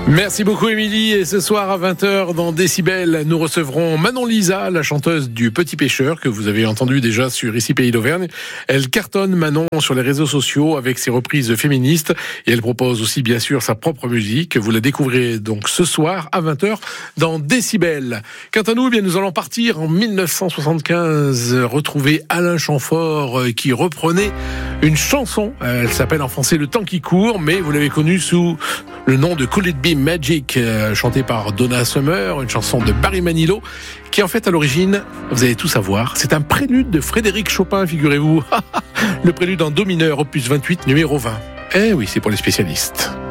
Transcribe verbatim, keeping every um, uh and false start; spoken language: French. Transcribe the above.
Merci beaucoup Émilie, et ce soir à vingt heures dans Décibel, nous recevrons Manon Lisa, la chanteuse du Petit Pêcheur que vous avez entendu déjà sur Ici Pays d'Auvergne. Elle cartonne Manon sur les réseaux sociaux avec ses reprises féministes et elle propose aussi bien sûr sa propre musique. Vous la découvrez donc ce soir à vingt heures dans Décibel. Quant à nous, eh bien nous allons partir en mille neuf cent soixante-quinze retrouver Alain Chamfort qui reprenait une chanson. Elle s'appelle en français Le Temps qui court, mais vous l'avez connue sous le nom de Could It Be Magic, euh, chanté par Donna Summer, une chanson de Barry Manilow, qui en fait à l'origine, vous allez tout savoir, c'est un prélude de Frédéric Chopin, figurez-vous. Le prélude en do mineur, opus vingt-huit, numéro vingt. Eh oui, c'est pour les spécialistes.